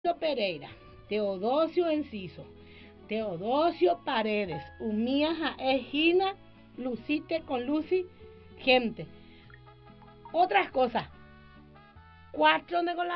Pereira, Teodosio Enciso, Teodosio Paredes, Umía Egina, Lucite con Lucy, gente. Otras cosas, cuatro